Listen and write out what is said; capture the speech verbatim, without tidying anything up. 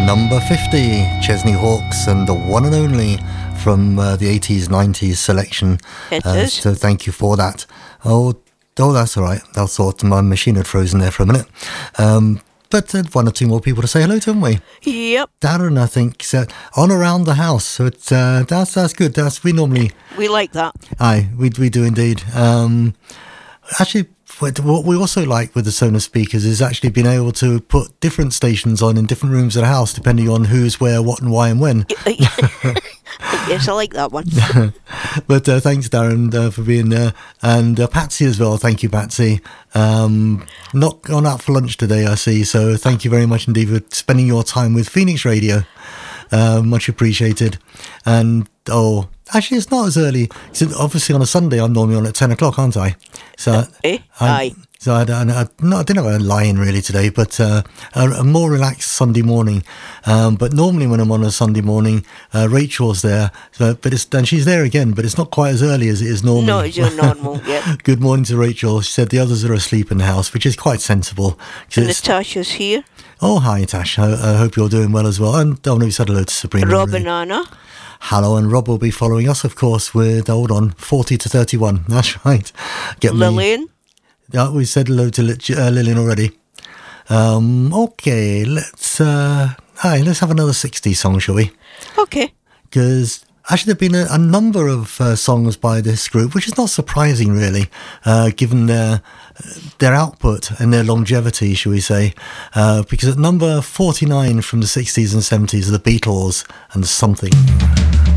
number fifty, Chesney Hawkes and the one and only from uh, the eighties, nineties selection. It uh, is. So thank you for that. Oh, oh, that's all right. I thought my machine had frozen there for a minute. Um, but uh, one or two more people to say hello to, haven't we? Yep. Darren, I think, said on around the house. So it's, uh, that's that's good. That's we normally. We like that. Aye, we we do indeed. Um, actually. What we also like with the Sonos speakers is actually being able to put different stations on in different rooms of the house, depending on who's where, what, and why, and when. Yes, I like that one. But uh, thanks, Darren, uh, for being there. And uh, Patsy as well. Thank you, Patsy. Um, not gone out for lunch today, I see. So thank you very much indeed for spending your time with Phoenix Radio. Uh, much appreciated. And, oh... Actually, it's not as early. So obviously, on a Sunday, I'm normally on at ten o'clock, aren't I? So, uh, eh? I, Aye. So I, I, I, no, I didn't have a lie-in really today, but uh, a, a more relaxed Sunday morning. Um, but normally, when I'm on a Sunday morning, uh, Rachel's there, so, but it's and she's there again. But it's not quite as early as it is normally. No, it's your normal. Yeah. Good morning to Rachel. She said the others are asleep in the house, which is quite sensible. And Natasha's here. Oh, hi, Tash. I, I hope you're doing well as well. And I know you said hello to Sabrina. Rob already. and Anna. Hello, and Rob will be following us, of course, with, hold on, forty to thirty-one. That's right. Get Lillian. Me. Yeah, we said hello to uh, Lillian already. Um, okay, let's, uh, hi, let's have another sixties song, shall we? Okay. Because actually there have been a, a number of uh, songs by this group, which is not surprising, really, uh, given their their output and their longevity, shall we say. Uh, because at number forty-nine from the sixties and seventies are the Beatles and Something.